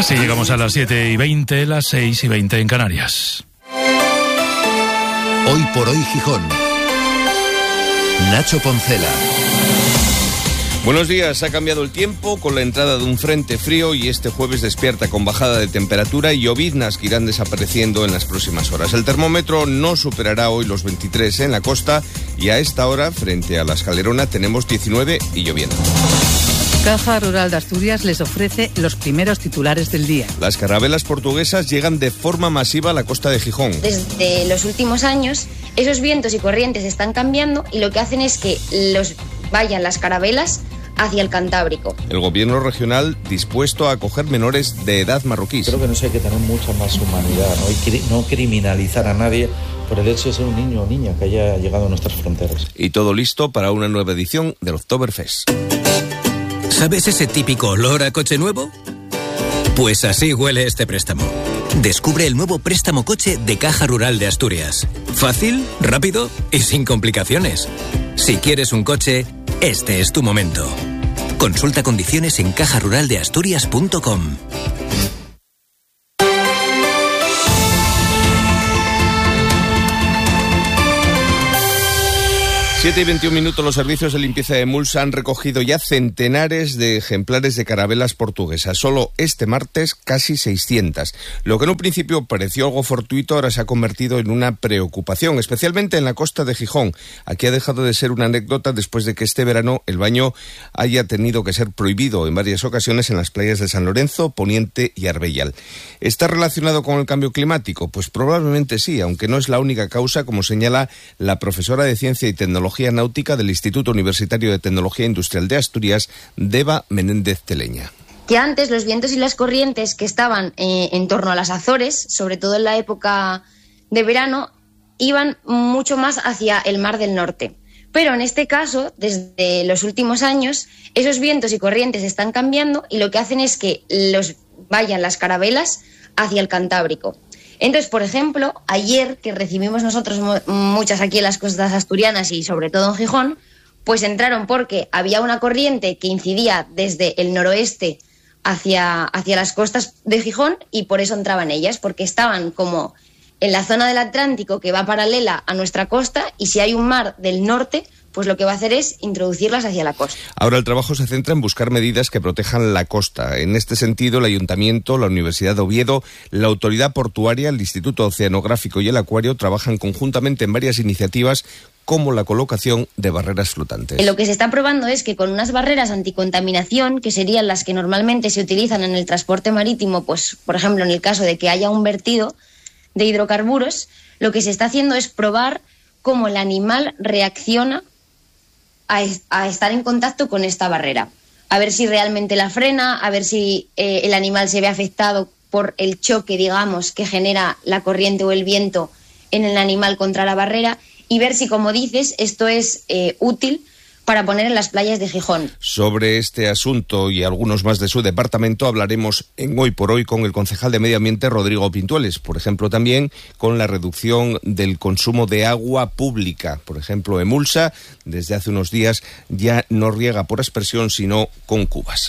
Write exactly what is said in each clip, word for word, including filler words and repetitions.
Así llegamos a las siete y veinte, las seis y veinte en Canarias. Hoy por hoy Gijón. Nacho Poncela. Buenos días, ha cambiado el tiempo con la entrada de un frente frío y este jueves despierta con bajada de temperatura y lloviznas que irán desapareciendo en las próximas horas. El termómetro no superará hoy los veintitrés en la costa y a esta hora, frente a la Escalerona, tenemos diecinueve y lloviendo. Caja Rural de Asturias les ofrece los primeros titulares del día. Las carabelas portuguesas llegan de forma masiva a la costa de Gijón. Desde los últimos años, esos vientos y corrientes están cambiando y lo que hacen es que los vayan las carabelas hacia el Cantábrico. El gobierno regional dispuesto a acoger menores de edad marroquíes. Creo que no sé, hay que tener mucha más humanidad, ¿no? Y cri- no criminalizar a nadie por el hecho de ser un niño o niña que haya llegado a nuestras fronteras. Y todo listo para una nueva edición del Oktoberfest. ¿Sabes ese típico olor a coche nuevo? Pues así huele este préstamo. Descubre el nuevo préstamo coche de Caja Rural de Asturias. Fácil, rápido y sin complicaciones. Si quieres un coche, este es tu momento. Consulta condiciones en caja rural de asturias punto com. siete y veintiún minutos, los servicios de limpieza de Mulsa han recogido ya centenares de ejemplares de carabelas portuguesas. Solo este martes casi seiscientas. Lo que en un principio pareció algo fortuito ahora se ha convertido en una preocupación, especialmente en la costa de Gijón. Aquí ha dejado de ser una anécdota después de que este verano el baño haya tenido que ser prohibido en varias ocasiones en las playas de San Lorenzo, Poniente y Arbellal. ¿Está relacionado con el cambio climático? Pues probablemente sí, aunque no es la única causa, como señala la profesora de Ciencia y Tecnología Náutica del Instituto Universitario de Tecnología Industrial de Asturias, Deva Menéndez Teleña. Que antes los vientos y las corrientes que estaban eh, en torno a las Azores, sobre todo en la época de verano, iban mucho más hacia el Mar del Norte. Pero en este caso, desde los últimos años, esos vientos y corrientes están cambiando y lo que hacen es que los vayan las carabelas hacia el Cantábrico. Entonces, por ejemplo, ayer que recibimos nosotros muchas aquí en las costas asturianas y sobre todo en Gijón, pues entraron porque había una corriente que incidía desde el noroeste hacia, hacia las costas de Gijón y por eso entraban ellas, porque estaban como en la zona del Atlántico que va paralela a nuestra costa y si hay un mar del norte, pues lo que va a hacer es introducirlas hacia la costa. Ahora el trabajo se centra en buscar medidas que protejan la costa. En este sentido, el Ayuntamiento, la Universidad de Oviedo, la Autoridad Portuaria, el Instituto Oceanográfico y el Acuario trabajan conjuntamente en varias iniciativas como la colocación de barreras flotantes. Lo que se está probando es que con unas barreras anticontaminación, que serían las que normalmente se utilizan en el transporte marítimo, pues por ejemplo en el caso de que haya un vertido de hidrocarburos, lo que se está haciendo es probar cómo el animal reacciona A, a estar en contacto con esta barrera, a ver si realmente la frena, a ver si eh, el animal se ve afectado por el choque, digamos, que genera la corriente o el viento en el animal contra la barrera y ver si, como dices, esto es eh, útil para poner en las playas de Gijón. Sobre este asunto y algunos más de su departamento hablaremos en Hoy por Hoy con el concejal de Medio Ambiente, Rodrigo Pintueles. Por ejemplo, también con la reducción del consumo de agua pública. Por ejemplo, Emulsa, desde hace unos días, ya no riega por aspersión, sino con cubas.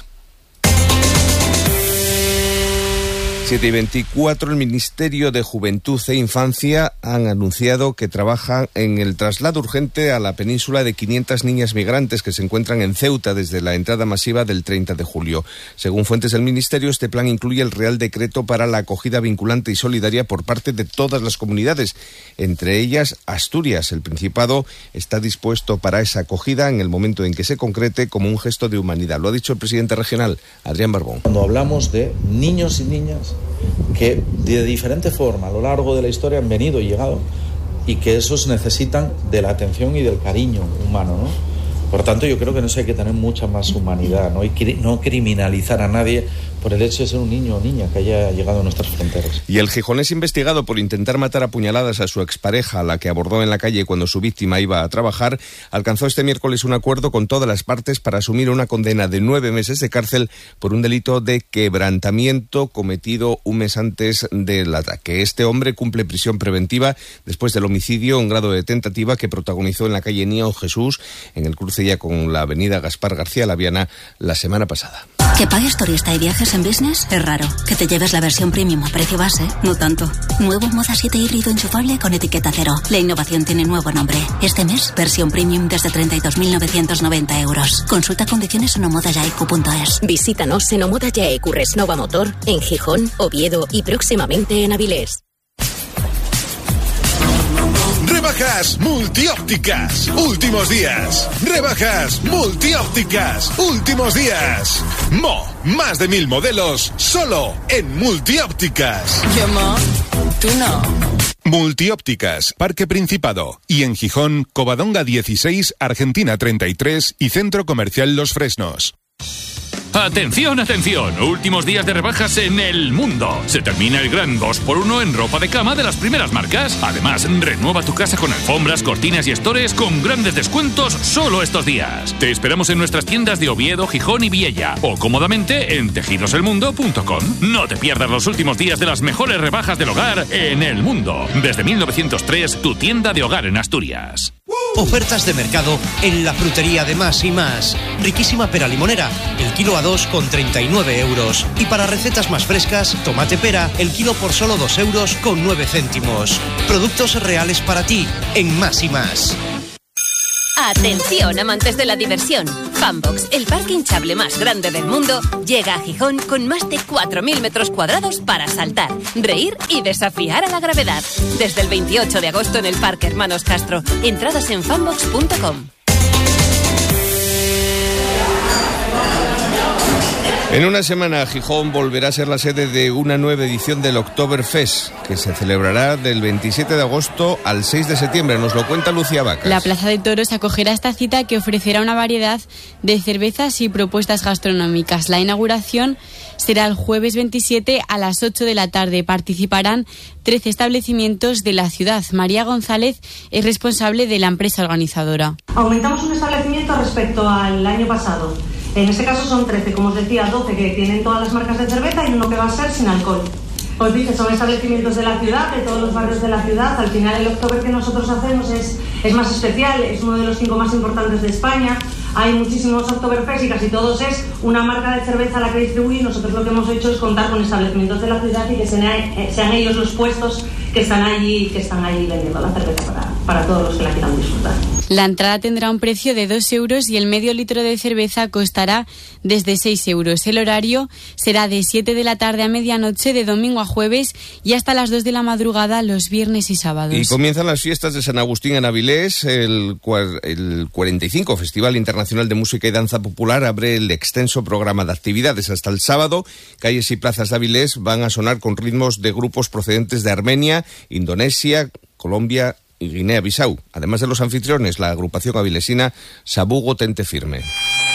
siete y veinticuatro, el Ministerio de Juventud e Infancia han anunciado que trabajan en el traslado urgente a la península de quinientas niñas migrantes que se encuentran en Ceuta desde la entrada masiva del treinta de julio. Según fuentes del Ministerio, este plan incluye el Real Decreto para la acogida vinculante y solidaria por parte de todas las comunidades, entre ellas Asturias. El Principado está dispuesto para esa acogida en el momento en que se concrete como un gesto de humanidad. Lo ha dicho el presidente regional, Adrián Barbón. Cuando hablamos de niños y niñas que de diferente forma a lo largo de la historia han venido y llegado y que esos necesitan de la atención y del cariño humano, ¿no? Por tanto, yo creo que en eso hay que tener mucha más humanidad, ¿no? Y cri- no criminalizar a nadie por el hecho de ser un niño o niña que haya llegado a nuestras fronteras. Y el gijonés investigado por intentar matar a puñaladas a su expareja, a la que abordó en la calle cuando su víctima iba a trabajar, alcanzó este miércoles un acuerdo con todas las partes para asumir una condena de nueve meses de cárcel por un delito de quebrantamiento cometido un mes antes del ataque. Este hombre cumple prisión preventiva después del homicidio en grado de tentativa que protagonizó en la calle Niño Jesús, en el cruce ya con la avenida Gaspar García Laviana, la semana pasada. Que pagues turista y viajes en business es raro. Que te lleves la versión premium a precio base, no tanto. Nuevo Moda siete híbrido enchufable con etiqueta cero. La innovación tiene nuevo nombre. Este mes, versión premium desde treinta y dos mil novecientos noventa euros. Consulta condiciones en omodayaiku punto es. Visítanos en Omodayaiku Resnova Motor, en Gijón, Oviedo y próximamente en Avilés. Rebajas multiópticas, últimos días. Rebajas multiópticas, últimos días. Mo, más de mil modelos, solo en multiópticas. Yo, Mo, tú no. Multiópticas, Parque Principado. Y en Gijón, Covadonga dieciséis, Argentina treinta y tres y Centro Comercial Los Fresnos. Atención, atención, últimos días de rebajas en el mundo. Se termina el gran dos por uno en ropa de cama de las primeras marcas. Además, renueva tu casa con alfombras, cortinas y estores con grandes descuentos solo estos días. Te esperamos en nuestras tiendas de Oviedo, Gijón y Viella o cómodamente en tejidoselmundo punto com. No te pierdas los últimos días de las mejores rebajas del hogar en el mundo. Desde mil novecientos tres, tu tienda de hogar en Asturias. Ofertas de mercado en la frutería de Más y Más. Riquísima pera limonera, el kilo a dos con treinta y nueve euros. Y para recetas más frescas, tomate pera, el kilo por solo dos euros con nueve céntimos. Productos reales para ti en Más y Más. Atención, amantes de la diversión. Funbox, el parque hinchable más grande del mundo, llega a Gijón con más de cuatro mil metros cuadrados para saltar, reír y desafiar a la gravedad. Desde el veintiocho de agosto en el Parque Hermanos Castro. Entradas en funbox punto com. En una semana, Gijón volverá a ser la sede de una nueva edición del Oktoberfest, que se celebrará del veintisiete de agosto al seis de septiembre. Nos lo cuenta Lucía Vacas. La Plaza de Toros acogerá esta cita que ofrecerá una variedad de cervezas y propuestas gastronómicas. La inauguración será el jueves veintisiete a las ocho de la tarde. Participarán trece establecimientos de la ciudad. María González es responsable de la empresa organizadora. Aumentamos un establecimiento respecto al año pasado. En este caso son trece, como os decía, doce que tienen todas las marcas de cerveza y uno que va a ser sin alcohol. Os dije, son establecimientos de la ciudad, de todos los barrios de la ciudad. Al final el Oktober que nosotros hacemos es, es más especial, es uno de los cinco más importantes de España. Hay muchísimos Oktoberfest y casi todos es una marca de cerveza a la que distribuir. Nosotros lo que hemos hecho es contar con establecimientos de la ciudad y que sean, sean ellos los puestos que están allí, que están allí vendiendo la cerveza para, para todos los que la quieran disfrutar. La entrada tendrá un precio de dos euros y el medio litro de cerveza costará desde seis euros. El horario será de siete de la tarde a medianoche de domingo a jueves y hasta las dos de la madrugada los viernes y sábados. Y comienzan las fiestas de San Agustín en Avilés. El, el cuarenta y cinco Festival Internacional de Música y Danza Popular abre el extenso programa de actividades. Hasta el sábado, calles y plazas de Avilés van a sonar con ritmos de grupos procedentes de Armenia, Indonesia, Colombia y Guinea-Bissau. Además de los anfitriones, la agrupación avilesina Sabugo Tente Firme.